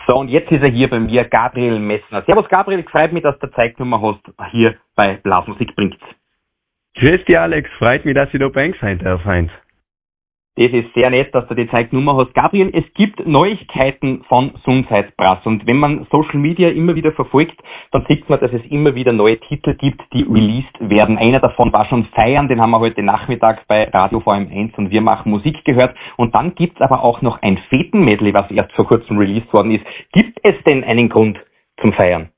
So, und jetzt ist er hier bei mir, Gabriel Messner. Servus Gabriel, freut mich, dass du Zeitnummer hast hier bei Blasmusik bringt. Grüß dich Alex, freut mich, dass ich da bei euch sein darf, Heinz. Das ist sehr nett, dass du die Zeitnummer hast. Gabriel, es gibt Neuigkeiten von Sunside Brass und wenn man Social Media immer wieder verfolgt, dann sieht man, dass es immer wieder neue Titel gibt, die released werden. Einer davon war schon Feiern, den haben wir heute Nachmittag bei Radio VM1 und wir machen Musik gehört. Und dann gibt's aber auch noch ein Feten-Medley, was erst vor kurzem released worden ist. Gibt es denn einen Grund zum Feiern?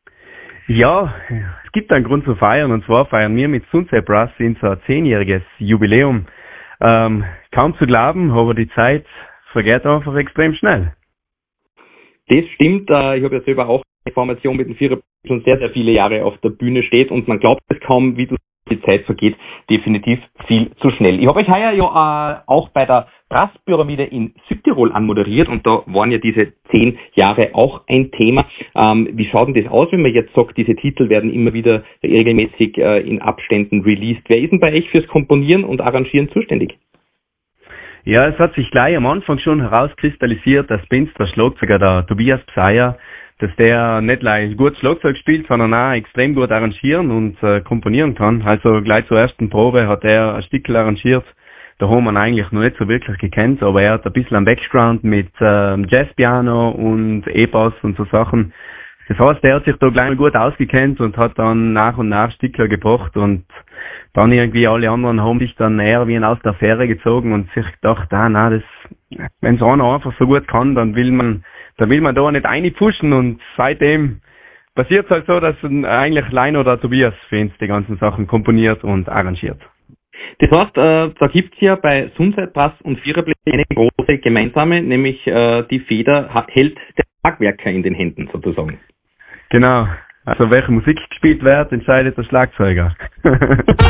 Ja, es gibt einen Grund zum Feiern, und zwar feiern wir mit Sunside Brass unser 10-jähriges Jubiläum. Kaum zu glauben, aber die Zeit vergeht einfach extrem schnell. Das stimmt. Ich habe ja selber auch eine Formation mit dem Vierer schon sehr, sehr viele Jahre auf der Bühne steht und man glaubt es kaum, wie die Zeit vergeht. Definitiv viel zu schnell. Ich habe euch heuer ja auch bei der Brasspyramide in Südtirol anmoderiert und da waren ja diese 10 Jahre auch ein Thema. Wie schaut denn das aus, wenn man jetzt sagt, diese Titel werden immer wieder regelmäßig in Abständen released? Wer ist denn bei euch fürs Komponieren und Arrangieren zuständig? Ja, es hat sich gleich am Anfang schon herauskristallisiert, dass Benz, der Schlagzeuger, der Tobias Pseier, dass der nicht gleich gut Schlagzeug spielt, sondern auch extrem gut arrangieren und komponieren kann. Also gleich zur ersten Probe hat er ein Stück arrangiert. Da haben wir ihn eigentlich noch nicht so wirklich gekannt, aber er hat ein bisschen einen Background mit Jazzpiano und E-Bass und so Sachen. Das heißt, er hat sich da gleich mal gut ausgekannt und hat dann nach und nach Stückler gebracht und dann irgendwie alle anderen haben sich dann eher wie aus der Fähre gezogen und sich gedacht, wenn es einer einfach so gut kann, dann will man da nicht reinpushen, und seitdem passiert es halt so, dass eigentlich Leino oder Tobias für uns die ganzen Sachen komponiert und arrangiert. Das heißt, da gibt's ja bei Sunside Brass und Viererblech eine große gemeinsame, nämlich die Feder hält der Schlagwerker in den Händen sozusagen. Genau. Also welche Musik gespielt wird, entscheidet der Schlagzeuger.